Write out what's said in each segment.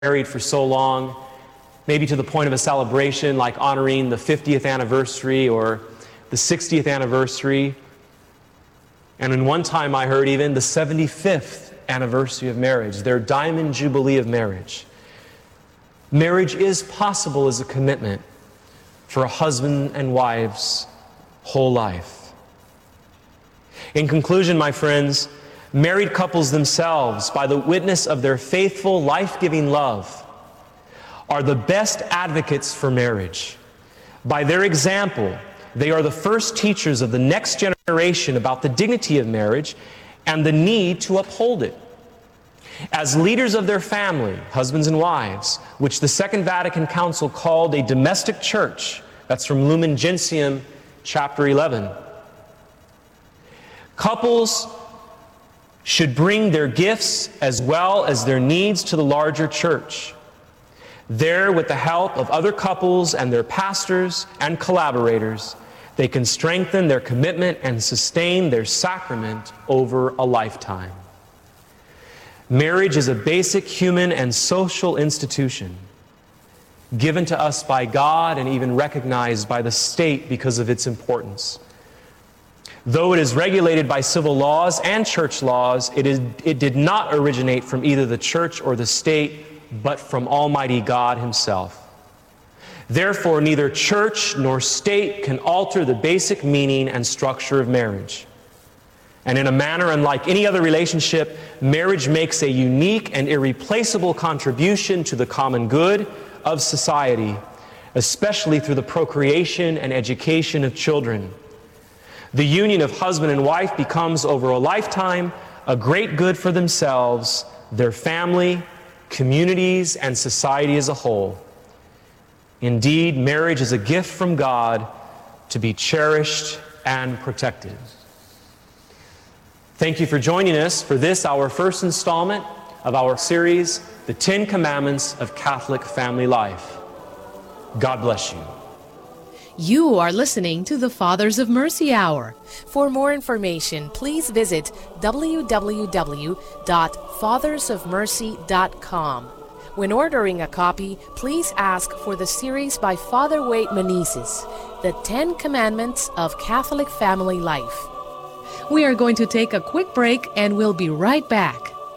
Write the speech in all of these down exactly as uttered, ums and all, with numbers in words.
married for so long, maybe to the point of a celebration like honoring the fiftieth anniversary or the sixtieth anniversary. And in one time I heard even the seventy-fifth anniversary of marriage, their diamond jubilee of marriage. Marriage is possible as a commitment for a husband and wife's whole life. In conclusion, my friends, married couples themselves, by the witness of their faithful, life-giving love, are the best advocates for marriage. By their example, they are the first teachers of the next generation about the dignity of marriage and the need to uphold it. As leaders of their family, husbands and wives, which the Second Vatican Council called a domestic church, that's from Lumen Gentium, chapter eleven. Couples should bring their gifts as well as their needs to the larger church. There, with the help of other couples and their pastors and collaborators, they can strengthen their commitment and sustain their sacrament over a lifetime. Marriage is a basic human and social institution given to us by God and even recognized by the state because of its importance. Though it is regulated by civil laws and church laws, it, is, it did not originate from either the church or the state, but from Almighty God Himself. Therefore, neither church nor state can alter the basic meaning and structure of marriage. And in a manner unlike any other relationship, marriage makes a unique and irreplaceable contribution to the common good of society, especially through the procreation and education of children. The union of husband and wife becomes, over a lifetime, a great good for themselves, their family, communities, and society as a whole. Indeed, marriage is a gift from God to be cherished and protected. Thank you for joining us for this, our first installment of our series, The Ten Commandments of Catholic Family Life. God bless you. You are listening to the Fathers of Mercy Hour. For more information, please visit w w w dot fathers of mercy dot com. When ordering a copy, please ask for the series by Father Wade Menezes, The Ten Commandments of Catholic Family Life. We are going to take a quick break and we'll be right back.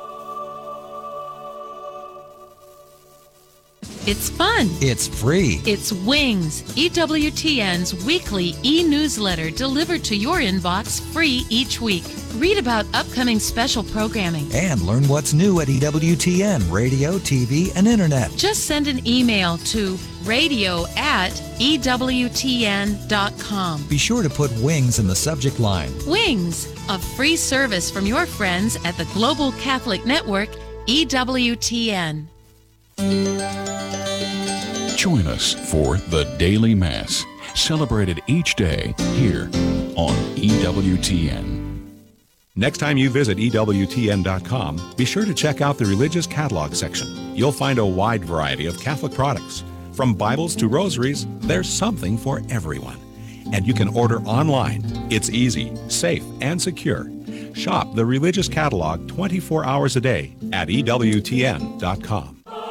It's fun. It's free. It's Wings, E W T N's weekly e-newsletter delivered to your inbox free each week. Read about upcoming special programming. And learn what's new at E W T N, radio, T V, and internet. Just send an email to radio at E W T N dot com. Be sure to put Wings in the subject line. Wings, a free service from your friends at the Global Catholic Network, E W T N. Join us for the Daily Mass, celebrated each day here on E W T N. Next time you visit E W T N dot com, be sure to check out the Religious Catalog section. You'll find a wide variety of Catholic products. From Bibles to rosaries, there's something for everyone. And you can order online. It's easy, safe, and secure. Shop the Religious Catalog twenty-four hours a day at E W T N dot com.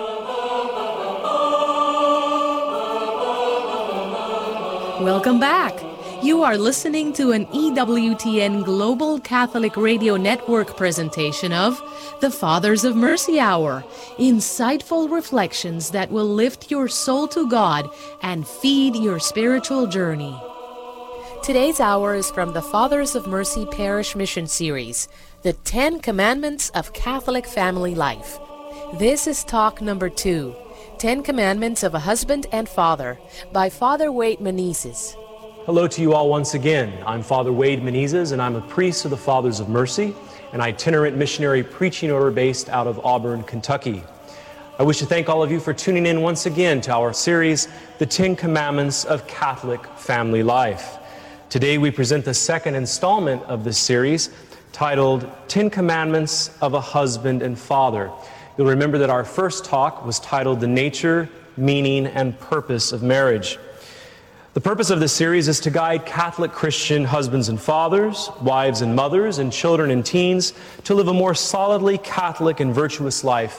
Welcome back. You are listening to an E W T N Global Catholic Radio Network presentation of the Fathers of Mercy Hour, insightful reflections that will lift your soul to God and feed your spiritual journey. Today's hour is from the Fathers of Mercy Parish Mission Series, The Ten Commandments of Catholic Family Life. This is talk number two, Ten Commandments of a Husband and Father, by Father Wade Menezes. Hello to you all once again. I'm Father Wade Menezes, and I'm a priest of the Fathers of Mercy, an itinerant missionary preaching order based out of Auburn, Kentucky. I wish to thank all of you for tuning in once again to our series, The Ten Commandments of Catholic Family Life. Today we present the second installment of this series, titled Ten Commandments of a Husband and Father. You'll remember that our first talk was titled The Nature, Meaning, and Purpose of Marriage. The purpose of this series is to guide Catholic Christian husbands and fathers, wives and mothers, and children and teens to live a more solidly Catholic and virtuous life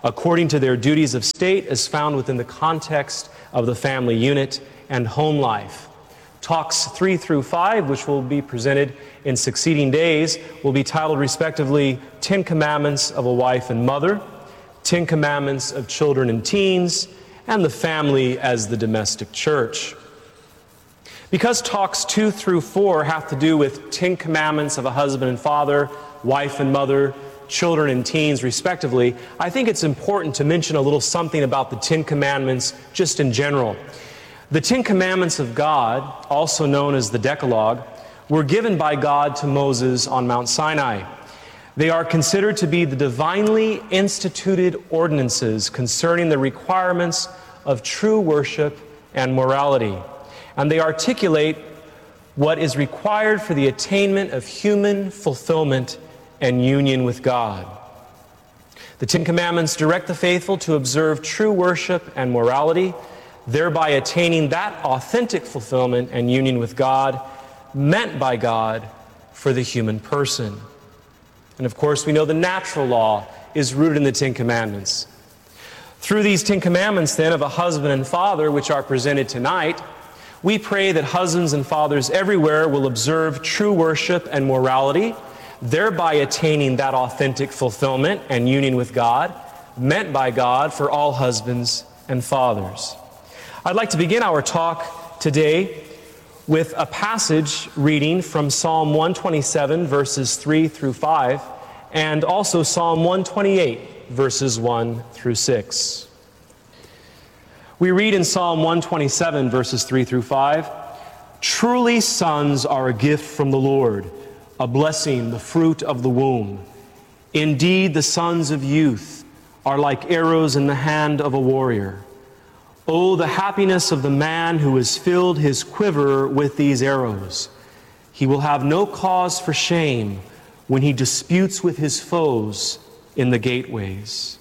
according to their duties of state as found within the context of the family unit and home life. Talks three through five, which will be presented in succeeding days, will be titled respectively Ten Commandments of a Wife and Mother, Ten Commandments of Children and Teens, and the Family as the Domestic Church. Because talks two through four have to do with Ten Commandments of a husband and father, wife and mother, children and teens respectively, I think it's important to mention a little something about the Ten Commandments just in general. The Ten Commandments of God, also known as the Decalogue, were given by God to Moses on Mount Sinai. They are considered to be the divinely instituted ordinances concerning the requirements of true worship and morality. And they articulate what is required for the attainment of human fulfillment and union with God. The Ten Commandments direct the faithful to observe true worship and morality, thereby attaining that authentic fulfillment and union with God meant by God for the human person. And of course, we know the natural law is rooted in the Ten Commandments. Through these Ten Commandments, then, of a husband and father, which are presented tonight, we pray that husbands and fathers everywhere will observe true worship and morality, thereby attaining that authentic fulfillment and union with God meant by God for all husbands and fathers. I'd like to begin our talk today with a passage reading from Psalm one twenty-seven, verses three through five, and also Psalm one twenty-eight, verses one through six. We read in Psalm one twenty-seven, verses three through five, "Truly sons are a gift from the Lord, a blessing, the fruit of the womb. Indeed, the sons of youth are like arrows in the hand of a warrior. Oh, the happiness of the man who has filled his quiver with these arrows. He will have no cause for shame when he disputes with his foes in the gateways."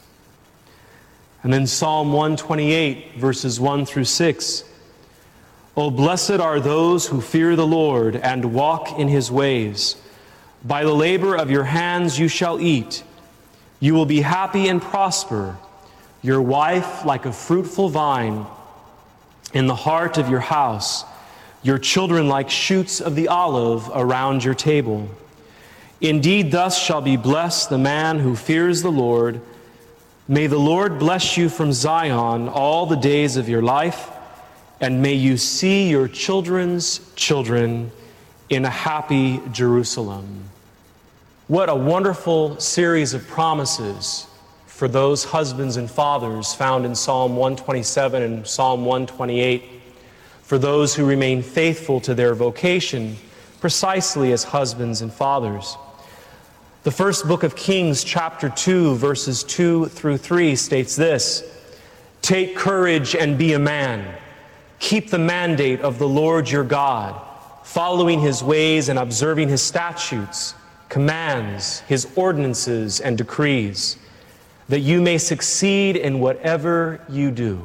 And then Psalm one twenty-eight, verses one through six. "Oh, blessed are those who fear the Lord and walk in his ways. By the labor of your hands you shall eat. You will be happy and prosper. Your wife like a fruitful vine in the heart of your house, your children like shoots of the olive around your table. Indeed, thus shall be blessed the man who fears the Lord. May the Lord bless you from Zion all the days of your life, and may you see your children's children in a happy Jerusalem." What a wonderful series of promises for those husbands and fathers found in Psalm one twenty-seven and Psalm one twenty-eight, for those who remain faithful to their vocation precisely as husbands and fathers. The first book of Kings, chapter two, verses two through three states this: "Take courage and be a man. Keep the mandate of the Lord your God, following his ways and observing his statutes, commands, his ordinances and decrees, that you may succeed in whatever you do.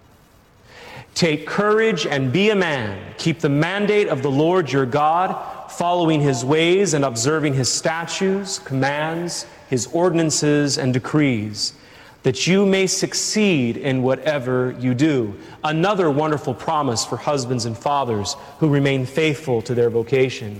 Take courage and be a man. Keep the mandate of the Lord your God, following his ways and observing his statutes, commands, his ordinances and decrees, that you may succeed in whatever you do." Another wonderful promise for husbands and fathers who remain faithful to their vocation.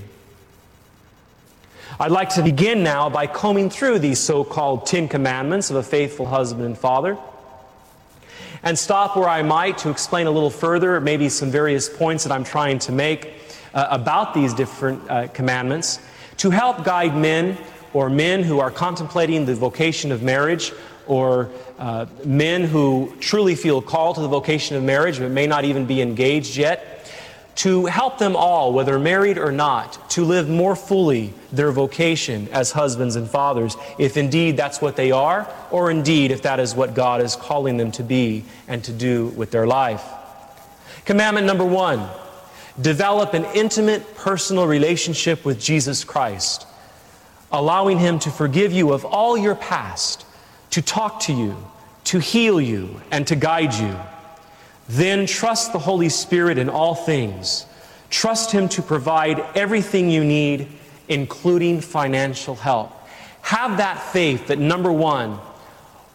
I'd like to begin now by combing through these so-called Ten Commandments of a faithful husband and father, and stop where I might to explain a little further maybe some various points that I'm trying to make uh, about these different uh, commandments to help guide men or men who are contemplating the vocation of marriage, or uh, men who truly feel called to the vocation of marriage but may not even be engaged yet, to help them all, whether married or not, to live more fully their vocation as husbands and fathers, if indeed that's what they are, or indeed if that is what God is calling them to be and to do with their life. Commandment number one, develop an intimate personal relationship with Jesus Christ, allowing him to forgive you of all your past, to talk to you, to heal you, and to guide you. Then trust the Holy Spirit in all things. Trust him to provide everything you need, including financial help. Have that faith that, number one,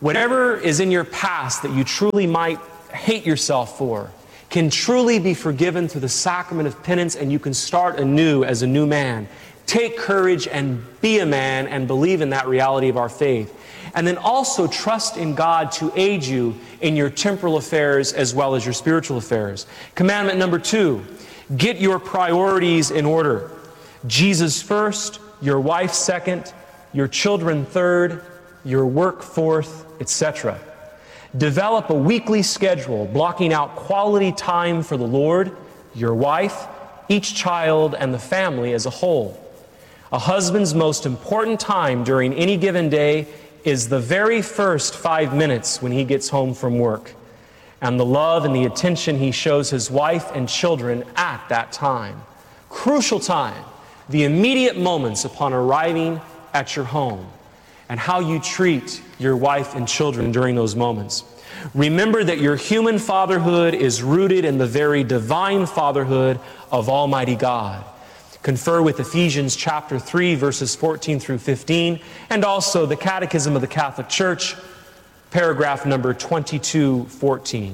Whatever is in your past that you truly might hate yourself for can truly be forgiven through the sacrament of penance, and you can start anew as a new man. Take courage and be a man and believe in that reality of our faith. And then also trust in God to aid you in your temporal affairs as well as your spiritual affairs. Commandment number two, get your priorities in order. Jesus first, your wife second, your children third, your work fourth, et cetera. Develop a weekly schedule, blocking out quality time for the Lord, your wife, each child, and the family as a whole. A husband's most important time during any given day is the very first five minutes when he gets home from work, and the love and the attention he shows his wife and children at that time. Crucial time, the immediate moments upon arriving at your home, and how you treat your wife and children during those moments. Remember that your human fatherhood is rooted in the very divine fatherhood of Almighty God. Confer with Ephesians chapter three, verses fourteen through fifteen, and also the Catechism of the Catholic Church, paragraph number twenty-two fourteen.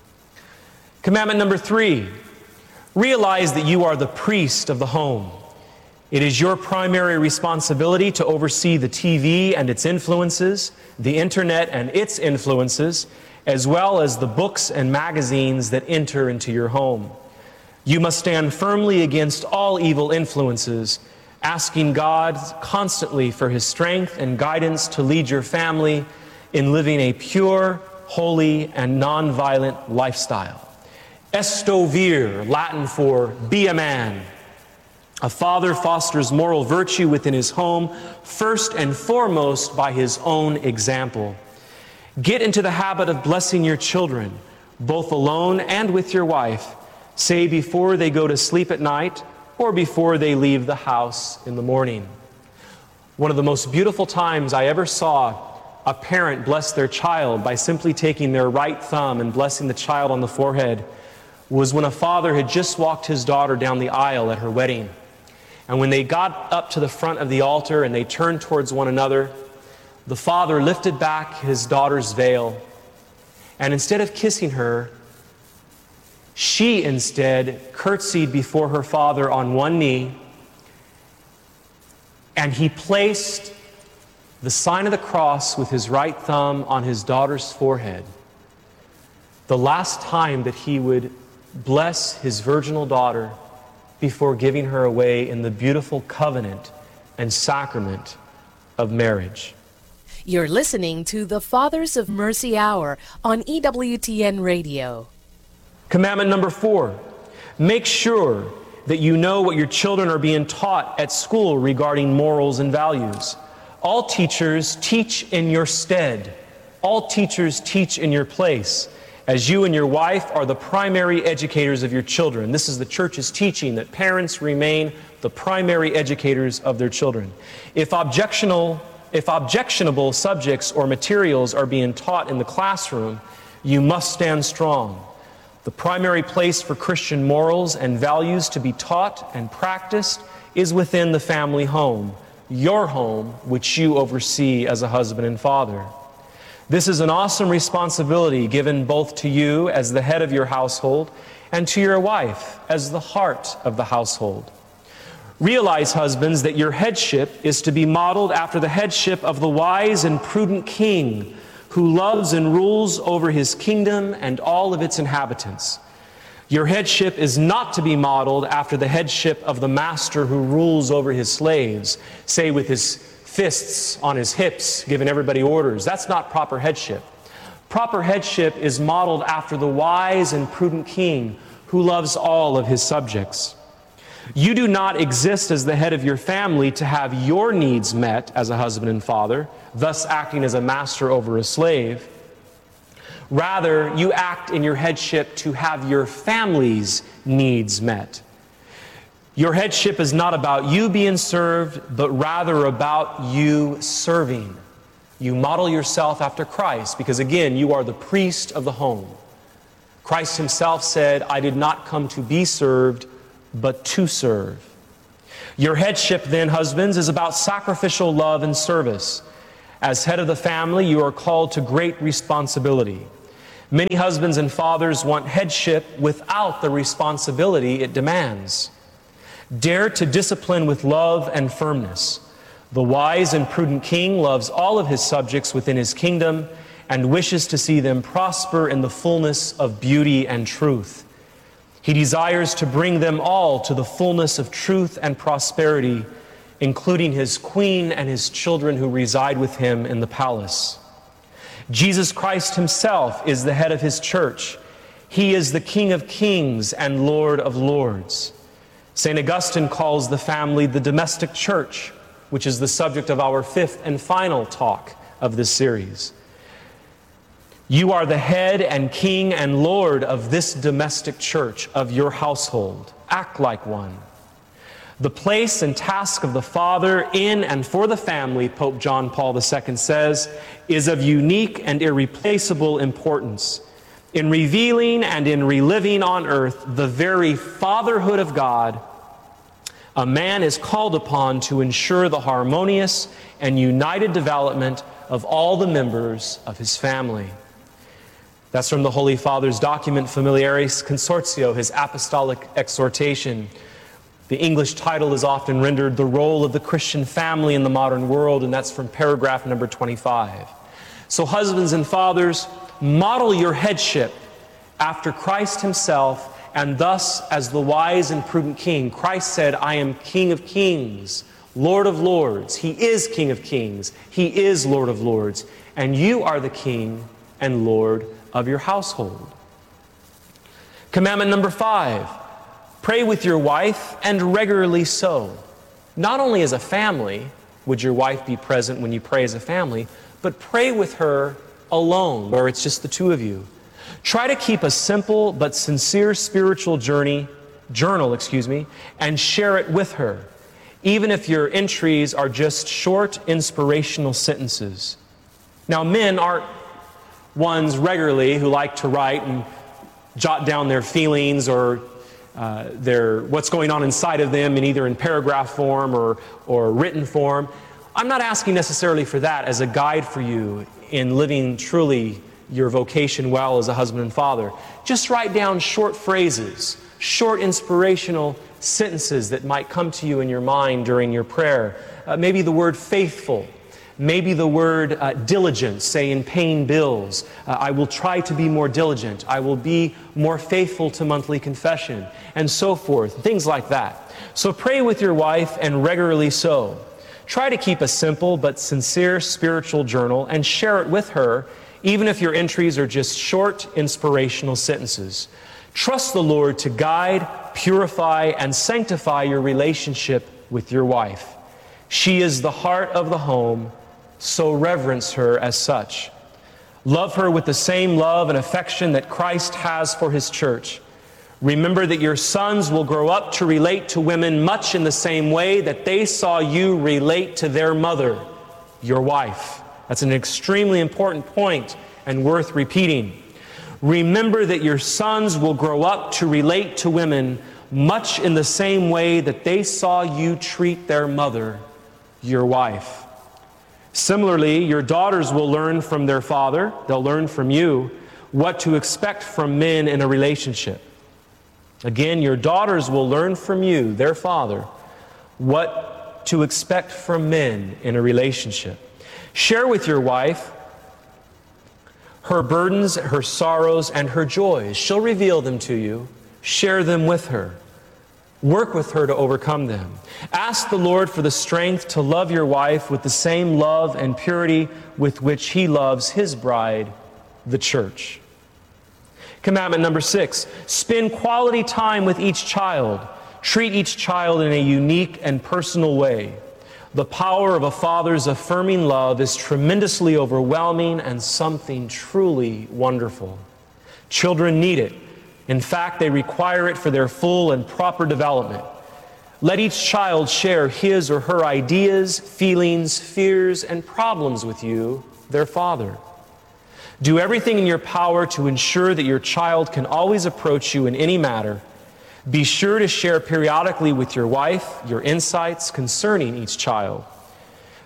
Commandment number three, realize that you are the priest of the home. It is your primary responsibility to oversee the T V and its influences, the internet and its influences, as well as the books and magazines that enter into your home. You must stand firmly against all evil influences, asking God constantly for His strength and guidance to lead your family in living a pure, holy, and non-violent lifestyle. Esto vir, Latin for be a man. A father fosters moral virtue within his home, first and foremost by his own example. Get into the habit of blessing your children, both alone and with your wife, say before they go to sleep at night or before they leave the house in the morning. One of the most beautiful times I ever saw a parent bless their child by simply taking their right thumb and blessing the child on the forehead was when a father had just walked his daughter down the aisle at her wedding. And when they got up to the front of the altar and they turned towards one another, the father lifted back his daughter's veil, and instead of kissing her, she instead curtsied before her father on one knee, and he placed the sign of the cross with his right thumb on his daughter's forehead. The last time that he would bless his virginal daughter before giving her away in the beautiful covenant and sacrament of marriage. You're listening to the Fathers of Mercy Hour on E W T N Radio. Commandment number four, make sure that you know what your children are being taught at school regarding morals and values. All teachers teach in your stead. All teachers teach in your place, as you and your wife are the primary educators of your children. This is the Church's teaching, that parents remain the primary educators of their children. If objectionable, if objectionable subjects or materials are being taught in the classroom, you must stand strong. The primary place for Christian morals and values to be taught and practiced is within the family home, your home, which you oversee as a husband and father. This is an awesome responsibility given both to you as the head of your household and to your wife as the heart of the household. Realize, husbands, that your headship is to be modeled after the headship of the wise and prudent king who loves and rules over his kingdom and all of its inhabitants. Your headship is not to be modeled after the headship of the master who rules over his slaves, say with his fists on his hips, giving everybody orders. That's not proper headship. Proper headship is modeled after the wise and prudent king who loves all of his subjects. You do not exist as the head of your family to have your needs met as a husband and father, thus acting as a master over a slave. Rather, you act in your headship to have your family's needs met. Your headship is not about you being served, but rather about you serving. You model yourself after Christ, because again, you are the priest of the home. Christ himself said, I did not come to be served, but to serve. Your headship then, husbands, is about sacrificial love and service. As head of the family, you are called to great responsibility. Many husbands and fathers want headship without the responsibility it demands. Dare to discipline with love and firmness. The wise and prudent king loves all of his subjects within his kingdom and wishes to see them prosper in the fullness of beauty and truth. He desires to bring them all to the fullness of truth and prosperity, including his queen and his children who reside with him in the palace. Jesus Christ himself is the head of his church. He is the King of kings and Lord of lords. Saint Augustine calls the family the domestic church, which is the subject of our fifth and final talk of this series. You are the head and king and Lord of this domestic church, of your household. Act like one. The place and task of the father in and for the family, Pope John Paul the Second says, is of unique and irreplaceable importance in revealing and in reliving on earth the very fatherhood of God. A man is called upon to ensure the harmonious and united development of all the members of his family. That's from the Holy Father's document Familiaris Consortio, his apostolic exhortation. The English title is often rendered The Role of the Christian Family in the Modern World, and that's from paragraph number twenty-five. So husbands and fathers, model your headship after Christ himself, and thus as the wise and prudent king. Christ said, I am King of kings, Lord of lords. He is King of kings. He is Lord of lords. And you are the king and Lord of your household. Commandment number five, pray with your wife, and regularly so. Not only as a family would your wife be present when you pray as a family, but pray with her alone, where it's just the two of you. Try to keep a simple but sincere spiritual journey, journal, excuse me, and share it with her, even if your entries are just short, inspirational sentences. Now, men aren't ones regularly who like to write and jot down their feelings or uh, their what's going on inside of them in either in paragraph form or, or written form. I'm not asking necessarily for that as a guide for you in living truly your vocation well as a husband and father. Just write down short phrases, short inspirational sentences that might come to you in your mind during your prayer. Uh, maybe the word faithful. Maybe the word uh, diligent, say in paying bills. Uh, I will try to be more diligent. I will be more faithful to monthly confession, and so forth. Things like that. So pray with your wife, and regularly so. Try to keep a simple but sincere spiritual journal and share it with her, even if your entries are just short, inspirational sentences. Trust the Lord to guide, purify, and sanctify your relationship with your wife. She is the heart of the home, so reverence her as such. Love her with the same love and affection that Christ has for his church. Remember that your sons will grow up to relate to women much in the same way that they saw you relate to their mother, your wife. That's an extremely important point and worth repeating. Remember that your sons will grow up to relate to women much in the same way that they saw you treat their mother, your wife. Similarly, your daughters will learn from their father, they'll learn from you, what to expect from men in a relationship. Again, your daughters will learn from you, their father, what to expect from men in a relationship. Share with your wife her burdens, her sorrows, and her joys. She'll reveal them to you. Share them with her. Work with her to overcome them. Ask the Lord for the strength to love your wife with the same love and purity with which he loves his bride, the church. Commandment number six, spend quality time with each child. Treat each child in a unique and personal way. The power of a father's affirming love is tremendously overwhelming and something truly wonderful. Children need it. In fact, they require it for their full and proper development. Let each child share his or her ideas, feelings, fears, and problems with you, their father. Do everything in your power to ensure that your child can always approach you in any matter. Be sure to share periodically with your wife your insights concerning each child.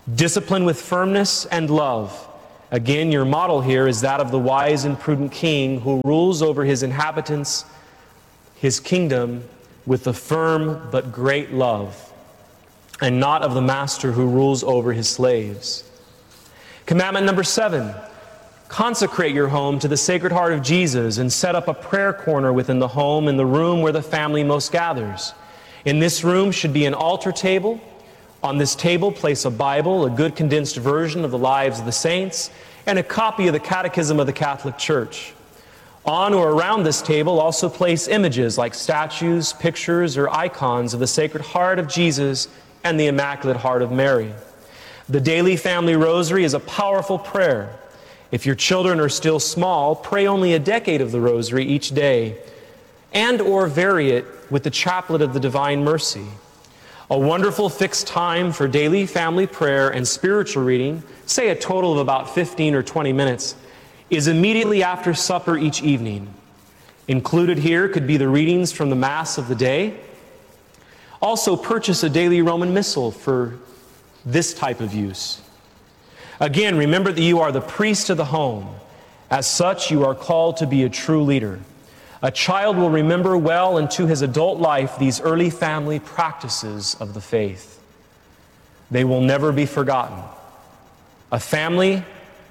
Discipline with firmness and love. Again, your model here is that of the wise and prudent king who rules over his inhabitants, his kingdom, with a firm but great love, and not of the master who rules over his slaves. Commandment number seven, consecrate your home to the Sacred Heart of Jesus and set up a prayer corner within the home in the room where the family most gathers. In this room should be an altar table. On this table, place a Bible, a good condensed version of the lives of the saints, and a copy of the Catechism of the Catholic Church. On or around this table, also place images like statues, pictures, or icons of the Sacred Heart of Jesus and the Immaculate Heart of Mary. The daily family rosary is a powerful prayer. If your children are still small, pray only a decade of the rosary each day, and or vary it with the chaplet of the Divine Mercy. A wonderful fixed time for daily family prayer and spiritual reading, say a total of about fifteen or twenty minutes, is immediately after supper each evening. Included here could be the readings from the Mass of the day. Also, purchase a daily Roman Missal for this type of use. Again, remember that you are the priest of the home. As such, you are called to be a true leader. A child will remember well into his adult life these early family practices of the faith. They will never be forgotten. A family,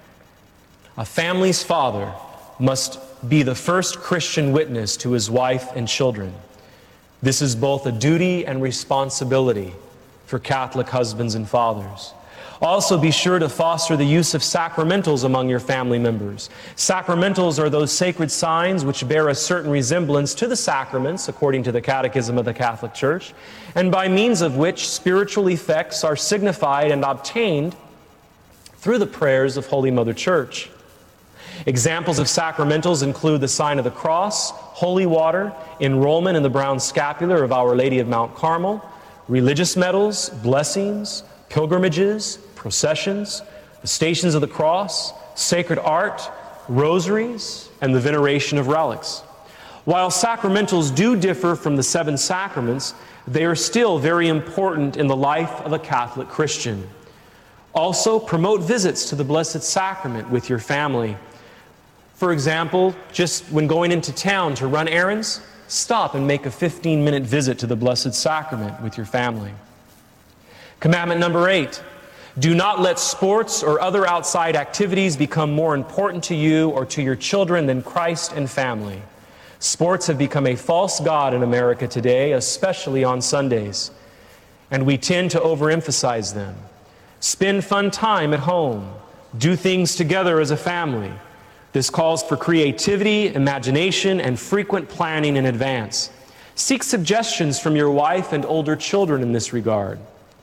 a family's father must be the first Christian witness to his wife and children. This is both a duty and responsibility for Catholic husbands and fathers. Also, be sure to foster the use of sacramentals among your family members. Sacramentals are those sacred signs which bear a certain resemblance to the sacraments, according to the Catechism of the Catholic Church, and by means of which spiritual effects are signified and obtained through the prayers of Holy Mother Church. Examples of sacramentals include the sign of the cross, holy water, enrollment in the brown scapular of Our Lady of Mount Carmel, religious medals, blessings, pilgrimages, processions, the Stations of the Cross, sacred art, rosaries, and the veneration of relics. While sacramentals do differ from the seven sacraments, they are still very important in the life of a Catholic Christian. Also, promote visits to the Blessed Sacrament with your family. For example, just when going into town to run errands, stop and make a fifteen minute visit to the Blessed Sacrament with your family. Commandment number eight, do not let sports or other outside activities become more important to you or to your children than Christ and family. Sports have become a false god in America today, especially on Sundays, and we tend to overemphasize them. Spend fun time at home. Do things together as a family. This calls for creativity, imagination, and frequent planning in advance. Seek suggestions from your wife and older children in this regard.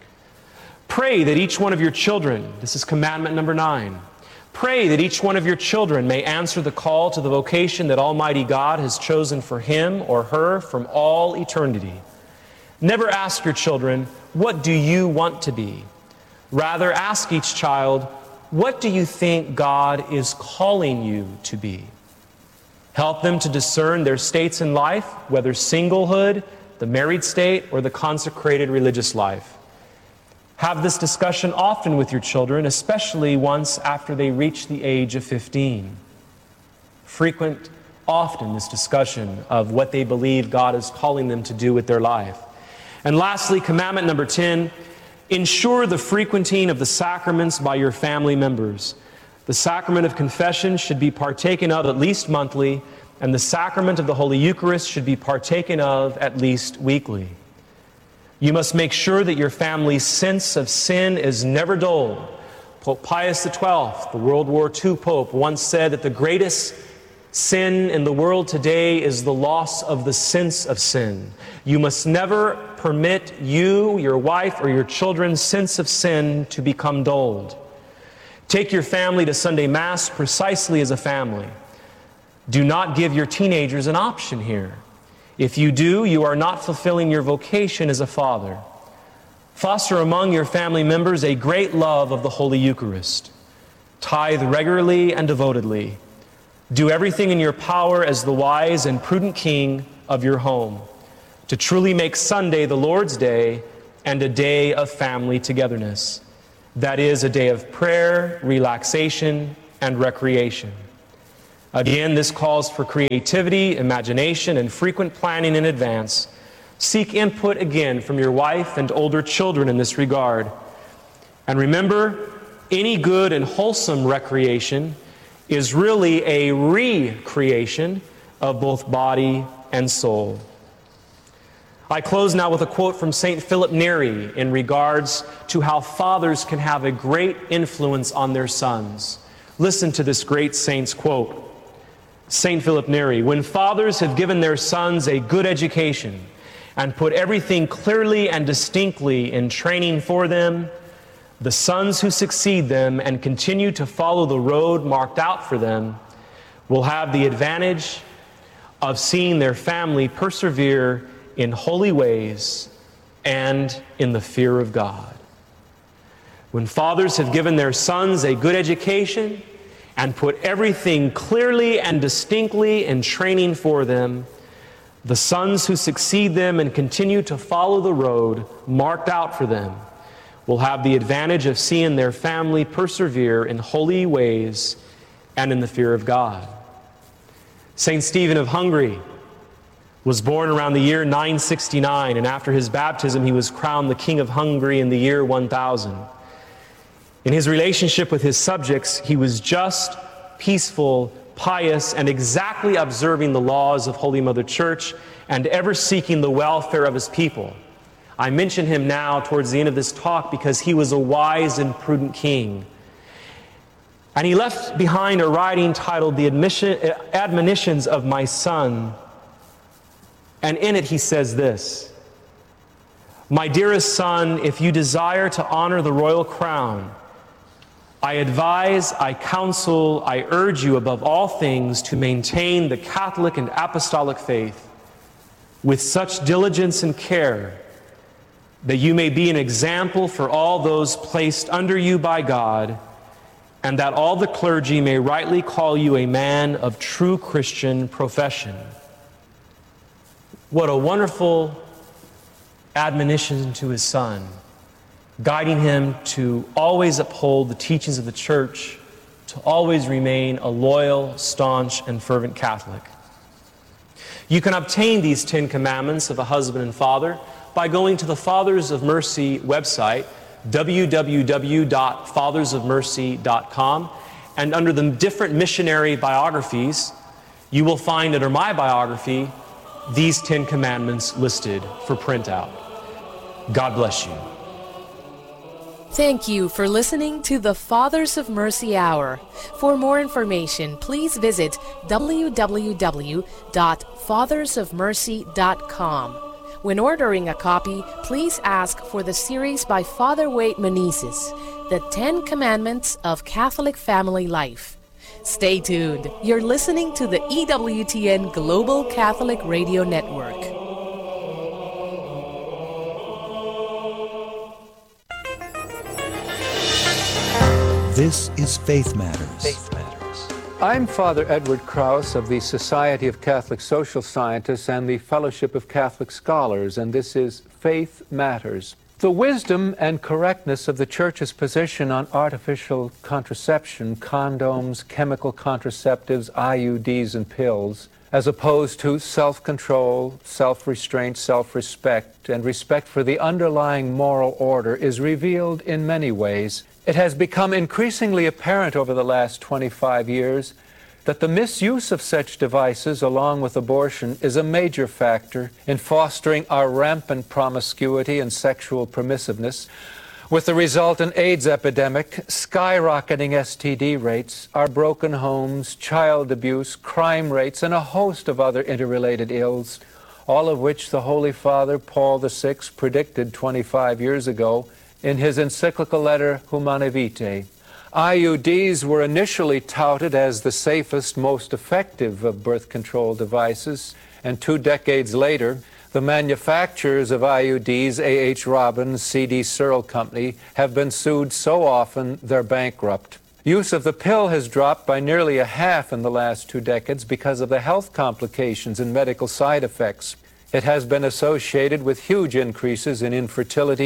Pray that each one of your children, this is commandment number nine, pray that each one of your children may answer the call to the vocation that Almighty God has chosen for him or her from all eternity. Never ask your children, what do you want to be? Rather, ask each child, what do you think God is calling you to be? Help them to discern their states in life, whether singlehood, the married state, or the consecrated religious life. Have this discussion often with your children, especially once after they reach the age of fifteen. Frequent, often, this discussion of what they believe God is calling them to do with their life. And lastly, commandment number ten, ensure the frequenting of the sacraments by your family members. The sacrament of confession should be partaken of at least monthly, and the sacrament of the Holy Eucharist should be partaken of at least weekly. You must make sure that your family's sense of sin is never dulled. Pope Pius the twelfth, the World War Two Pope, once said that the greatest sin in the world today is the loss of the sense of sin. You must never permit you, your wife, or your children's sense of sin to become dulled. Take your family to Sunday Mass precisely as a family. Do not give your teenagers an option here. If you do, you are not fulfilling your vocation as a father. Foster among your family members a great love of the Holy Eucharist. Tithe regularly and devotedly. Do everything in your power as the wise and prudent king of your home to truly make Sunday the Lord's day and a day of family togetherness. That is a day of prayer, relaxation, and recreation. Again, this calls for creativity, imagination, and frequent planning in advance. Seek input again from your wife and older children in this regard. And remember, any good and wholesome recreation is really a re-creation of both body and soul. I close now with a quote from Saint Philip Neri in regards to how fathers can have a great influence on their sons. Listen to this great saint's quote. Saint Philip Neri, "When fathers have given their sons a good education and put everything clearly and distinctly in training for them, the sons who succeed them and continue to follow the road marked out for them will have the advantage of seeing their family persevere in holy ways and in the fear of God." When fathers have given their sons a good education and put everything clearly and distinctly in training for them, the sons who succeed them and continue to follow the road marked out for them will have the advantage of seeing their family persevere in holy ways and in the fear of God. Saint Stephen of Hungary was born around the year nine sixty-nine, and after his baptism he was crowned the King of Hungary in the year one thousand. In his relationship with his subjects, he was just, peaceful, pious, and exactly observing the laws of Holy Mother Church and ever seeking the welfare of his people. I mention him now towards the end of this talk because he was a wise and prudent king. And he left behind a writing titled The Admission, Admonitions of My Son. And in it he says this: "My dearest son, if you desire to honor the royal crown, I advise, I counsel, I urge you above all things to maintain the Catholic and Apostolic faith with such diligence and care that you may be an example for all those placed under you by God, and that all the clergy may rightly call you a man of true Christian profession." What a wonderful admonition to his son, guiding him to always uphold the teachings of the Church, to always remain a loyal, staunch, and fervent Catholic. You can obtain these Ten Commandments of a husband and father by going to the Fathers of Mercy website, w w w dot fathers of mercy dot com, and under the different missionary biographies, you will find under my biography these Ten Commandments listed for printout. God bless you. Thank you for listening to the Fathers of Mercy Hour. For more information, please visit w w w dot fathers of mercy dot com. When ordering a copy, please ask for the series by Father Wade Menezes, The Ten Commandments of Catholic Family Life. Stay tuned. You're listening to the E W T N Global Catholic Radio Network. This is Faith Matters. Faith Matters. I'm Father Edward Krauss of the Society of Catholic Social Scientists and the Fellowship of Catholic Scholars, and this is Faith Matters. The wisdom and correctness of the Church's position on artificial contraception, condoms, chemical contraceptives, I U Ds, and pills, as opposed to self-control, self-restraint, self-respect, and respect for the underlying moral order, is revealed in many ways. It has become increasingly apparent over the last twenty-five years that the misuse of such devices, along with abortion, is a major factor in fostering our rampant promiscuity and sexual permissiveness, with the resultant AIDS epidemic, skyrocketing S T D rates, our broken homes, child abuse, crime rates, and a host of other interrelated ills, all of which the Holy Father Paul the Sixth predicted twenty-five years ago in his encyclical letter Humanae Vitae. I U Ds were initially touted as the safest, most effective of birth control devices, and two decades later, the manufacturers of I U Ds, A H Robbins, C D Searle Company, have been sued so often they're bankrupt. Use of the pill has dropped by nearly a half in the last two decades because of the health complications and medical side effects. It has been associated with huge increases in infertility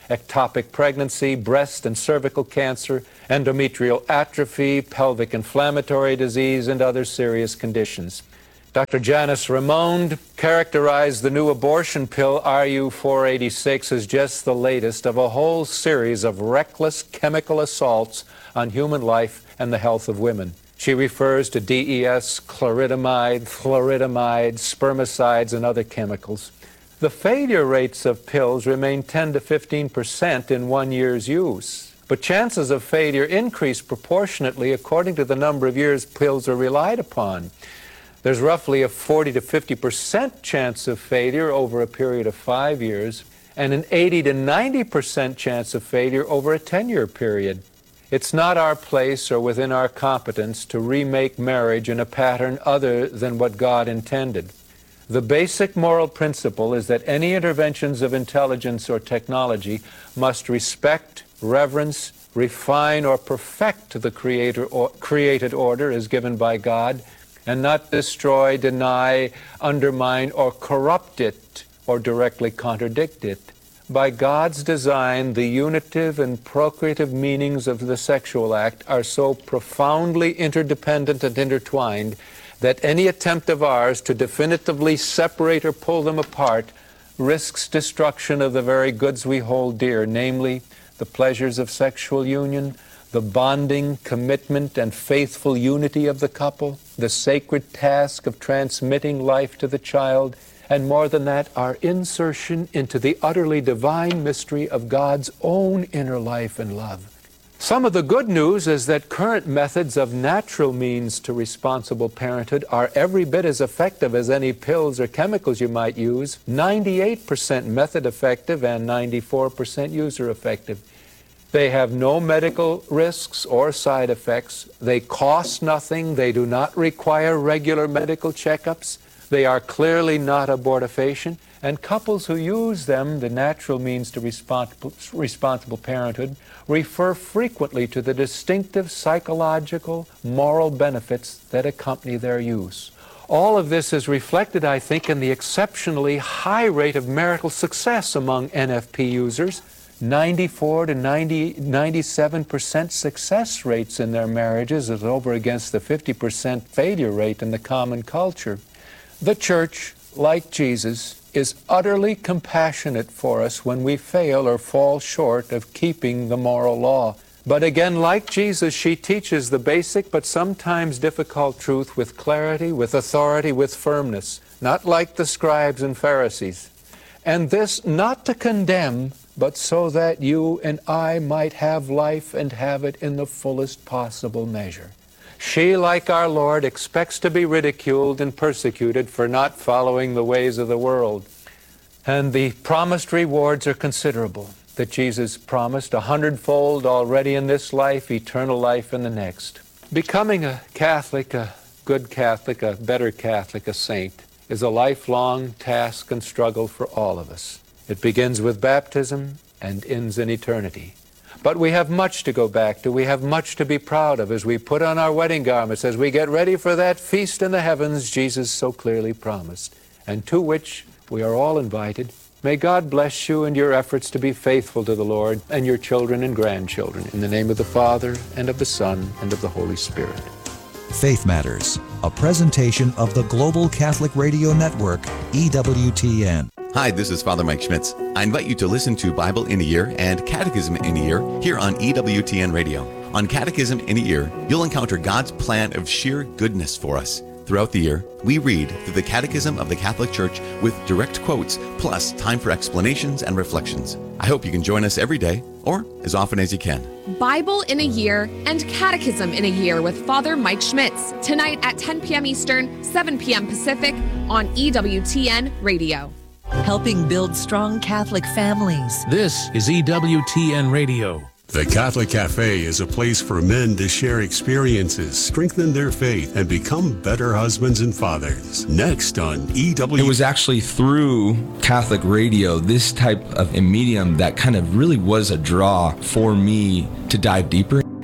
ectopic pregnancy, breast and cervical cancer, endometrial atrophy, pelvic inflammatory disease, and other serious conditions. Doctor Janice Raymond characterized the new abortion pill R U four eighty-six as just the latest of a whole series of reckless chemical assaults on human life and the health of women. She refers to D E S, chloridamide, fluoridamide, spermicides, and other chemicals. The failure rates of pills remain ten to fifteen percent in one year's use, but chances of failure increase proportionately according to the number of years pills are relied upon. There's roughly a forty to fifty percent chance of failure over a period of five years and an eighty to ninety percent chance of failure over a ten-year period. It's not our place or within our competence to remake marriage in a pattern other than what God intended. The basic moral principle is that any interventions of intelligence or technology must respect, reverence, refine, or perfect the creator or created order as given by God, and not destroy, deny, undermine, or corrupt it, or directly contradict it. By God's design, the unitive and procreative meanings of the sexual act are so profoundly interdependent and intertwined that any attempt of ours to definitively separate or pull them apart risks destruction of the very goods we hold dear, namely the pleasures of sexual union, the bonding, commitment, and faithful unity of the couple, the sacred task of transmitting life to the child, and more than that, our insertion into the utterly divine mystery of God's own inner life and love. Some of the good news is that current methods of natural means to responsible parenthood are every bit as effective as any pills or chemicals you might use, ninety-eight percent method effective and ninety-four percent user effective. They have no medical risks or side effects. They cost nothing. They do not require regular medical checkups. They are clearly not abortifacient. And couples who use them, the natural means to responsible, responsible parenthood, refer frequently to the distinctive psychological, moral benefits that accompany their use. All of this is reflected, I think, in the exceptionally high rate of marital success among N F P users. ninety-four to ninety, ninety-seven percent success rates in their marriages is over against the fifty percent failure rate in the common culture. The church, like Jesus, is utterly compassionate for us when we fail or fall short of keeping the moral law. But again, like Jesus, she teaches the basic but sometimes difficult truth with clarity, with authority, with firmness, not like the scribes and Pharisees. And this not to condemn, but so that you and I might have life and have it in the fullest possible measure. She, like our Lord, expects to be ridiculed and persecuted for not following the ways of the world. And the promised rewards are considerable, that Jesus promised a hundredfold already in this life, eternal life in the next. Becoming a Catholic, a good Catholic, a better Catholic, a saint, is a lifelong task and struggle for all of us. It begins with baptism and ends in eternity. But we have much to go back to. We have much to be proud of as we put on our wedding garments, as we get ready for that feast in the heavens Jesus so clearly promised, and to which we are all invited. May God bless you in your efforts to be faithful to the Lord and your children and grandchildren. In the name of the Father, and of the Son, and of the Holy Spirit. Faith Matters, a presentation of the Global Catholic Radio Network, E W T N. Hi, this is Father Mike Schmitz. I invite you to listen to Bible in a Year and Catechism in a Year here on E W T N Radio. On Catechism in a Year, you'll encounter God's plan of sheer goodness for us. Throughout the year, we read through the Catechism of the Catholic Church with direct quotes, plus time for explanations and reflections. I hope you can join us every day, or as often as you can. Bible in a Year and Catechism in a Year with Father Mike Schmitz, tonight at ten p.m. Eastern, seven p.m. Pacific on E W T N Radio. Helping build strong Catholic families. This is E W T N Radio. The Catholic Cafe is a place for men to share experiences, strengthen their faith, and become better husbands and fathers. Next on E W. It was actually through Catholic radio, this type of a medium, that kind of really was a draw for me to dive deeper.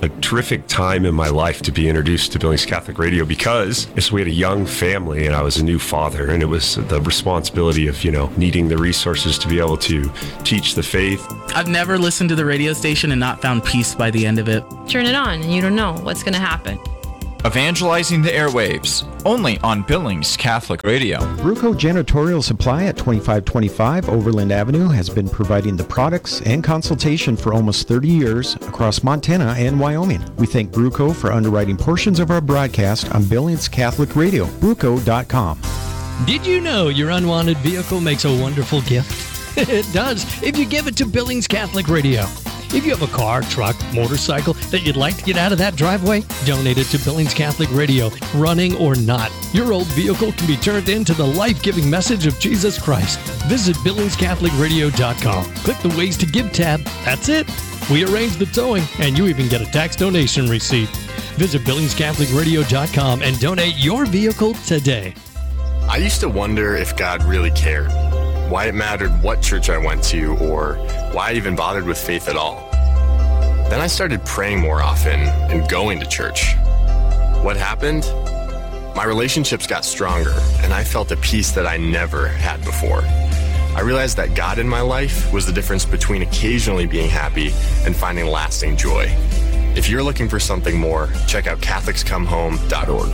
a terrific time in my life to be introduced to Billings Catholic Radio because yes, we had a young family and I was a new father, and it was the responsibility of, you know, needing the resources to be able to teach the faith. I've never listened to the radio station and not found peace by the end of it. Turn it on and you don't know what's going to happen. Evangelizing the airwaves, only on Billings Catholic Radio. Bruco Janitorial Supply at twenty-five twenty-five Overland Avenue has been providing the products and consultation for almost thirty years across Montana and Wyoming. We thank Bruco for underwriting portions of our broadcast on Billings Catholic Radio. Bruco dot com. Did you know your unwanted vehicle makes a wonderful gift? It does, if you give it to Billings Catholic Radio. If you have a car, truck, motorcycle that you'd like to get out of that driveway, donate it to Billings Catholic Radio, running or not. Your old vehicle can be turned into the life-giving message of Jesus Christ. Visit Billings Catholic Radio dot com. Click the Ways to Give tab. That's it. We arrange the towing, and you even get a tax donation receipt. Visit Billings Catholic Radio dot com and donate your vehicle today. I used to wonder if God really cared, why it mattered what church I went to, or why I even bothered with faith at all. Then I started praying more often and going to church. What happened? My relationships got stronger, and I felt a peace that I never had before. I realized that God in my life was the difference between occasionally being happy and finding lasting joy. If you're looking for something more, check out Catholics Come Home dot org.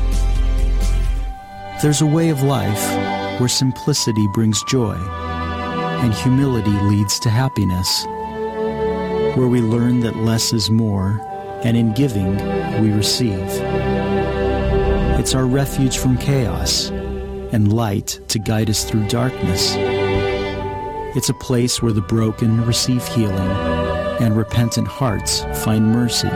There's a way of life where simplicity brings joy and humility leads to happiness, where we learn that less is more, and in giving, we receive. It's our refuge from chaos and light to guide us through darkness. It's a place where the broken receive healing and repentant hearts find mercy.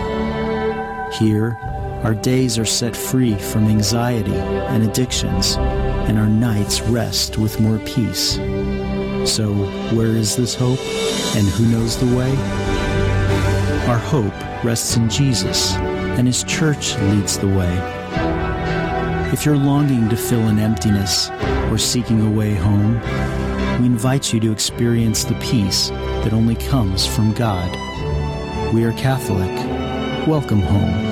Here, our days are set free from anxiety and addictions, and our nights rest with more peace. So, where is this hope, and who knows the way? Our hope rests in Jesus, and His church leads the way. If you're longing to fill an emptiness or seeking a way home, we invite you to experience the peace that only comes from God. We are Catholic. Welcome home.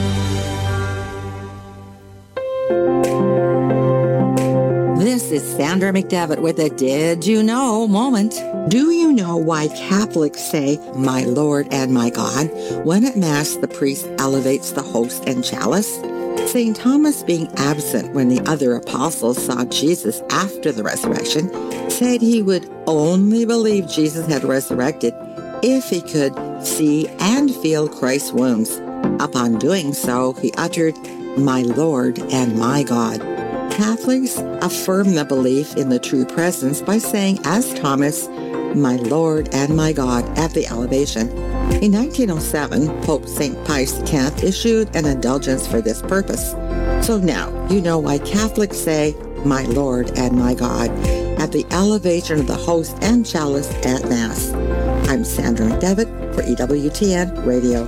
This is Sandra McDevitt with a Did You Know moment. Do you know why Catholics say, "My Lord and my God," when at Mass the priest elevates the host and chalice? Saint Thomas, being absent when the other apostles saw Jesus after the resurrection, said he would only believe Jesus had resurrected if he could see and feel Christ's wounds. Upon doing so, he uttered, "My Lord and my God." Catholics affirm the belief in the true presence by saying, as Thomas, "My Lord and my God," at the elevation. In nineteen oh seven, Pope Saint Pius the tenth issued an indulgence for this purpose. So now you know why Catholics say, "My Lord and my God," at the elevation of the host and chalice at Mass. I'm Sandra McDevitt for E W T N Radio.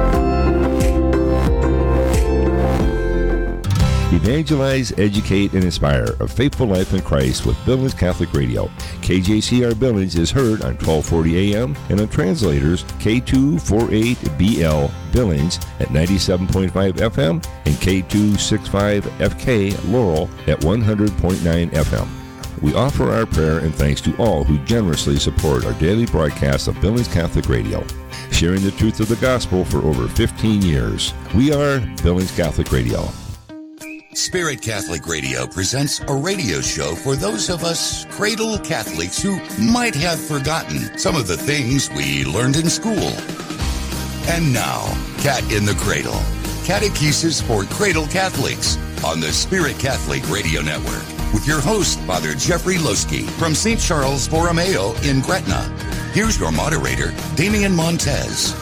Evangelize, educate, and inspire a faithful life in Christ with Billings Catholic Radio. K J C R Billings is heard on twelve forty A M and on translators K two forty-eight B L Billings at ninety-seven point five F M and K two sixty-five F K Laurel at one hundred point nine F M. We offer our prayer and thanks to all who generously support our daily broadcast of Billings Catholic Radio, sharing the truth of the gospel for over fifteen years. We are Billings Catholic Radio. Spirit Catholic Radio presents a radio show for those of us cradle Catholics who might have forgotten some of the things we learned in school. And now, Cat in the Cradle, catechesis for cradle Catholics on the Spirit Catholic Radio Network with your host, Father Jeffrey Losky from Saint Charles Borromeo in Gretna. Here's your moderator, Damian Montez.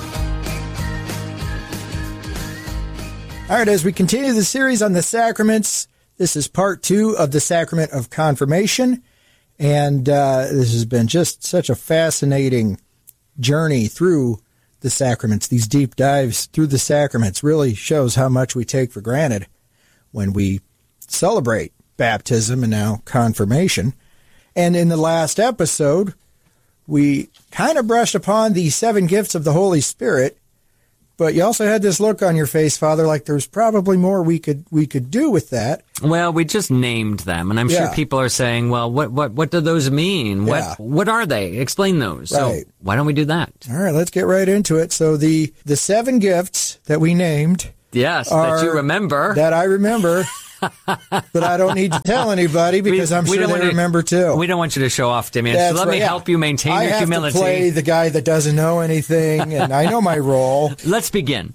All right, as we continue the series on the sacraments, this is part two of the sacrament of confirmation. And uh, this has been just such a fascinating journey through the sacraments. These deep dives through the sacraments really shows how much we take for granted when we celebrate baptism and now confirmation. And in the last episode, we kind of brushed upon the seven gifts of the Holy Spirit. But you also had this look on your face, Father, like there's probably more we could we could do with that. Well, we just named them, and I'm Yeah. sure people are saying, "Well, what what what do those mean? Yeah. What what are they? Explain those." Right. So why don't we do that? All right, let's get right into it. So the the seven gifts that we named, Yes, are, that you remember. that I remember, but I don't need to tell anybody because We- I'm we sure don't they wanna- remember too. We don't want you to show off, Damian. That's So let right, me yeah. help you maintain I your have humility. to play the guy that doesn't know anything, and I know my role. Let's begin.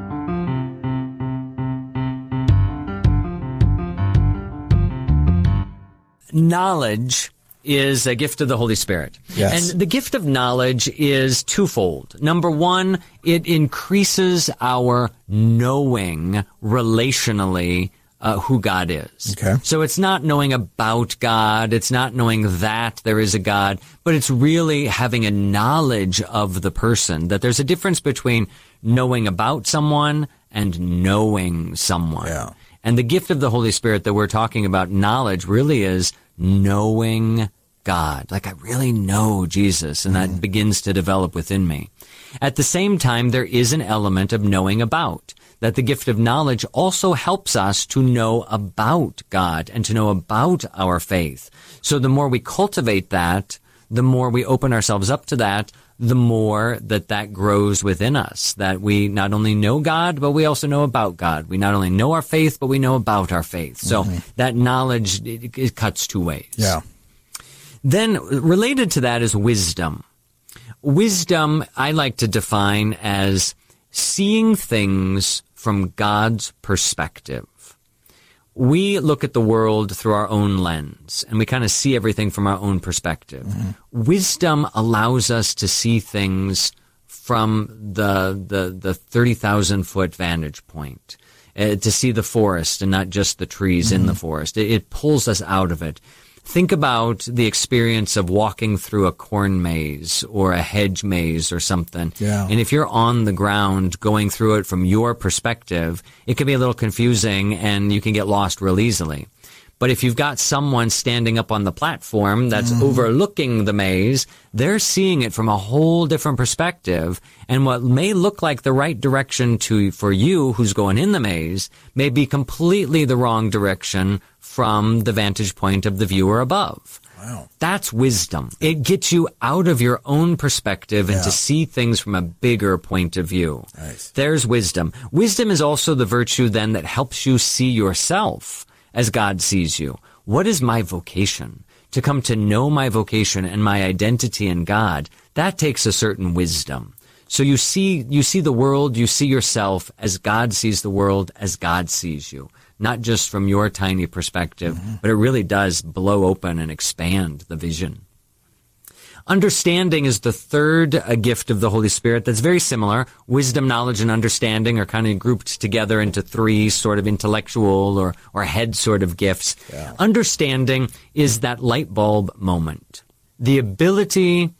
Knowledge is a gift of the Holy Spirit. Yes. And the gift of knowledge is twofold. Number one, it increases our knowing relationally uh, who God is. Okay. So it's not knowing about God, it's not knowing that there is a God, but it's really having a knowledge of the person, that there's a difference between knowing about someone and knowing someone. Yeah. And the gift of the Holy Spirit that we're talking about, knowledge, really is knowing God. Like, I really know Jesus, and that begins to develop within me. At the same time, there is an element of knowing about, that the gift of knowledge also helps us to know about God and to know about our faith. So the more we cultivate that, the more we open ourselves up to that, the more that that grows within us, that we not only know God, but we also know about God. We not only know our faith, but we know about our faith. So Mm-hmm. that knowledge, it, it cuts two ways. Yeah. Then related to that is wisdom. Wisdom, I like to define as seeing things from God's perspective. We look at the world through our own lens, and we kind of see everything from our own perspective. Mm-hmm. Wisdom allows us to see things from the the, the thirty thousand foot vantage point, uh, to see the forest and not just the trees mm-hmm. in the forest. It, it pulls us out of it. Think about the experience of walking through a corn maze or a hedge maze or something. Yeah. And if you're on the ground going through it from your perspective, it can be a little confusing and you can get lost real easily. But if you've got someone standing up on the platform that's mm. overlooking the maze, they're seeing it from a whole different perspective. And what may look like the right direction to for you who's going in the maze may be completely the wrong direction from the vantage point of the viewer above. Wow. That's wisdom. It gets you out of your own perspective and Yeah. to see things from a bigger point of view. Nice. There's wisdom. Wisdom is also the virtue then that helps you see yourself as God sees you. What is my vocation? To come to know my vocation and my identity in God, that takes a certain wisdom. So you see, you see the world, you see yourself as God sees the world, as God sees you. Not just from your tiny perspective, mm-hmm. but it really does blow open and expand the vision. Understanding is the third uh, gift of the Holy Spirit that's very similar. Wisdom, knowledge, and understanding are kind of grouped together into three sort of intellectual or, or head sort of gifts. Yeah. Understanding is that light bulb moment. The ability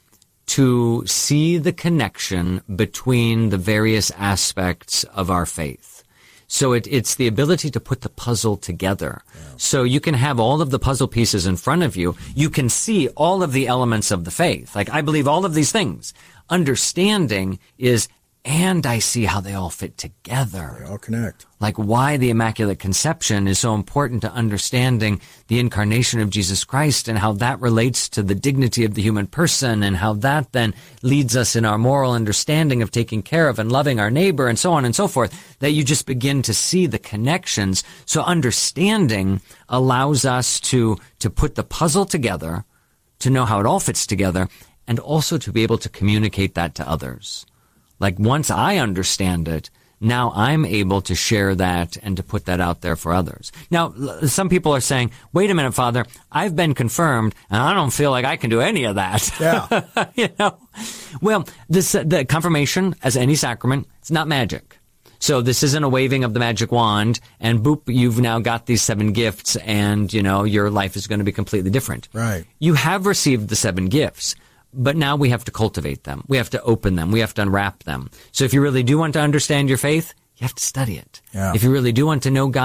to see the connection between the various aspects of our faith. So it, it's the ability to put the puzzle together. Yeah. So you can have all of the puzzle pieces in front of you. You can see all of the elements of the faith. Like, I believe all of these things. Understanding is, and I see how they all fit together. They all connect. Like why the Immaculate Conception is so important to understanding the incarnation of Jesus Christ and how that relates to the dignity of the human person and how that then leads us in our moral understanding of taking care of and loving our neighbor and so on and so forth, that you just begin to see the connections. So understanding allows us to, to put the puzzle together, to know how it all fits together, and also to be able to communicate that to others. Like once I understand it, now I'm able to share that and to put that out there for others. Now, some people are saying, wait a minute, Father, I've been confirmed and I don't feel like I can do any of that. Yeah. You know? Well, this, the confirmation, as any sacrament, it's not magic. So this isn't a waving of the magic wand and boop, you've now got these seven gifts and, you know, your life is going to be completely different. Right. You have received the seven gifts. But now we have to cultivate them. We have to open them. We have to unwrap them. So if you really do want to understand your faith, you have to study it. Yeah. If you really do want to know God,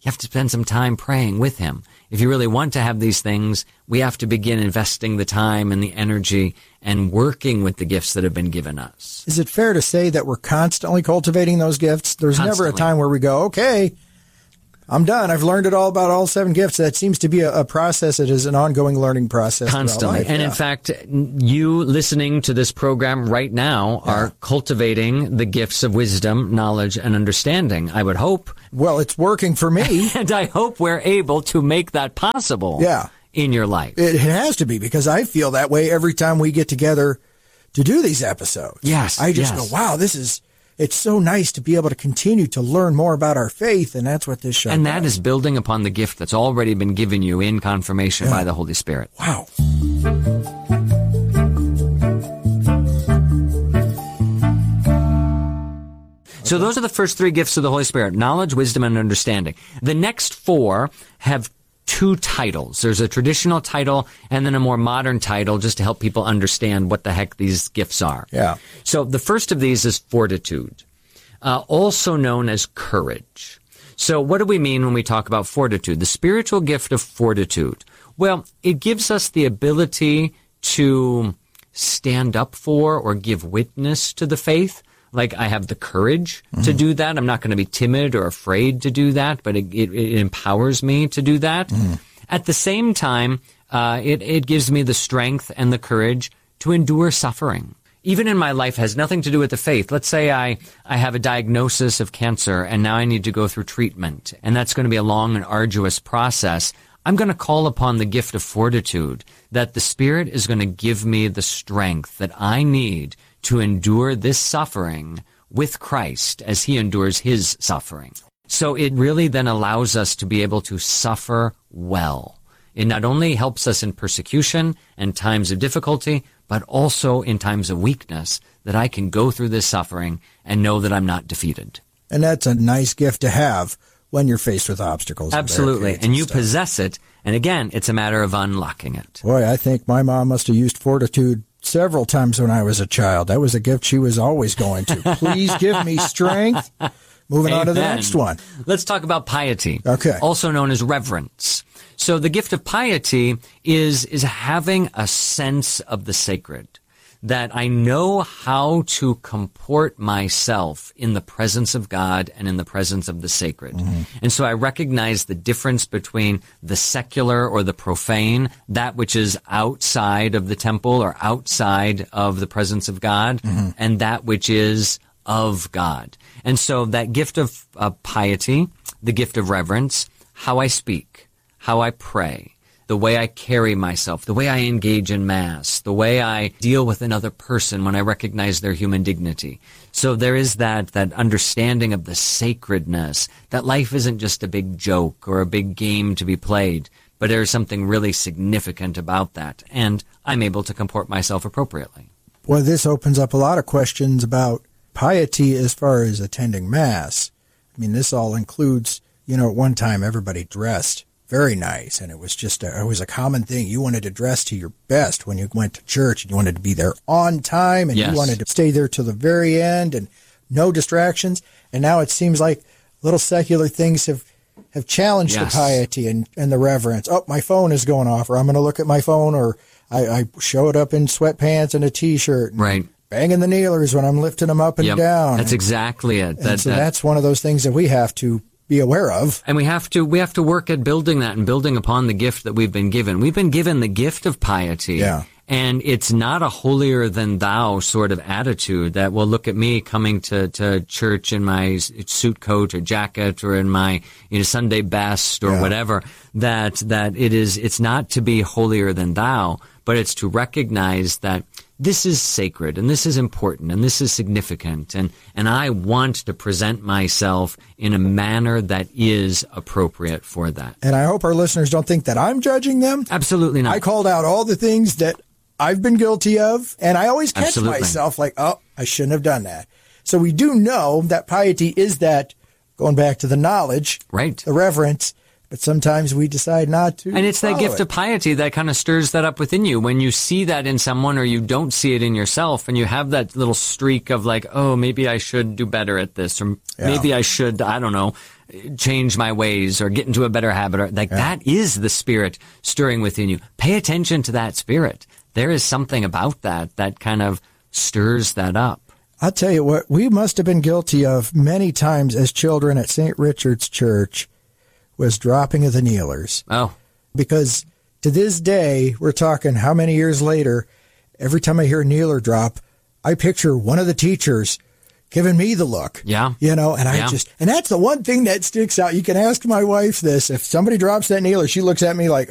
you have to spend some time praying with him. If you really want to have these things, we have to begin investing the time and the energy and working with the gifts that have been given us. Is it fair to say that we're constantly cultivating those gifts? There's Constantly. never a time where we go, okay, I'm done. I've learned it all about all seven gifts. That seems to be a, a process. It is an ongoing learning process. Constantly. Life. And yeah. in fact, you listening to this program right now yeah. are cultivating the gifts of wisdom, knowledge, and understanding, I would hope. Well, it's working for me. And I hope we're able to make that possible yeah. in your life. It has to be, because I feel that way every time we get together to do these episodes. Yes. I just yes. go, wow, this is... It's so nice to be able to continue to learn more about our faith, and that's what this show And does. that is building upon the gift that's already been given you in confirmation yeah. by the Holy Spirit. Wow. So those are the first three gifts of the Holy Spirit: knowledge, wisdom, and understanding. The next four have two titles. There's a traditional title and then a more modern title, just to help people understand what the heck these gifts are. Yeah. So the first of these is fortitude, uh, also known as courage. So what do we mean when we talk about fortitude? The spiritual gift of fortitude. Well, it gives us the ability to stand up for or give witness to the faith. Like, I have the courage mm-hmm. to do that. I'm not going to be timid or afraid to do that, but it, it, it empowers me to do that. Mm. At the same time, uh, it, it gives me the strength and the courage to endure suffering. Even in my life, has nothing to do with the faith. Let's say I, I have a diagnosis of cancer, and now I need to go through treatment, and that's going to be a long and arduous process. I'm going to call upon the gift of fortitude, that the Spirit is going to give me the strength that I need to endure this suffering with Christ as he endures his suffering. So it really then allows us to be able to suffer well. It not only helps us in persecution and times of difficulty, but also in times of weakness, that I can go through this suffering and know that I'm not defeated. And that's a nice gift to have when you're faced with obstacles. Absolutely. And, and you stuff. possess it. And again, it's a matter of unlocking it. Boy, I think my mom must have used fortitude several times when I was a child. That was a gift she was always going to. Please give me strength. Moving Amen. On to the next one. Let's talk about piety. Okay. Also known as reverence. So the gift of piety is, is having a sense of the sacred, that I know how to comport myself in the presence of God and in the presence of the sacred. Mm-hmm. And so I recognize the difference between the secular or the profane, that which is outside of the temple or outside of the presence of God, mm-hmm. and that which is of God. And so that gift of uh, piety, the gift of reverence, how I speak, how I pray, the way I carry myself, the way I engage in Mass, the way I deal with another person when I recognize their human dignity. So there is that, that understanding of the sacredness, that life isn't just a big joke or a big game to be played, but there is something really significant about that, and I'm able to comport myself appropriately. Well, this opens up a lot of questions about piety as far as attending Mass. I mean, this all includes, you know, at one time everybody dressed very nice, and it was just a, it was a common thing. You wanted to dress to your best when you went to church, and you wanted to be there on time, and yes. you wanted to stay there till the very end, and no distractions. And now it seems like little secular things have, have challenged yes. the piety and, and the reverence. Oh, my phone is going off, or I'm going to look at my phone, or I, I showed up in sweatpants and a T-shirt. And right. banging the kneelers when I'm lifting them up and yep. down. That's and, exactly it. And that, so that, that's one of those things that we have to be aware of. And we have to we have to work at building that and building upon the gift that we've been given. We've been given the gift of piety. Yeah. And it's not a holier than thou sort of attitude that, well, look at me coming to, to church in my suit coat or jacket or in my, you know, Sunday best or yeah. whatever, that, that it is, it's not to be holier than thou, but it's to recognize that this is sacred and this is important and this is significant, and, and I want to present myself in a manner that is appropriate for that. And I hope our listeners don't think that I'm judging them. Absolutely not. I called out all the things that I've been guilty of, and I always catch Absolutely. myself like, oh, I shouldn't have done that. So we do know that piety is that, going back to the knowledge, right, the reverence, but sometimes we decide not to. And it's that gift it. of piety that kind of stirs that up within you. When you see that in someone or you don't see it in yourself, and you have that little streak of like, oh, maybe I should do better at this, or yeah. maybe I should, I don't know, change my ways or get into a better habit. Or like yeah. that is the Spirit stirring within you. Pay attention to that Spirit. There is something about that that kind of stirs that up. I'll tell you what, we must have been guilty of many times as children at Saint Richard's Church was dropping of the kneelers. Oh. Because to this day, we're talking how many years later, every time I hear a kneeler drop, I picture one of the teachers giving me the look. Yeah. You know, and I yeah. just, and that's the one thing that sticks out. You can ask my wife this. If somebody drops that kneeler, she looks at me like,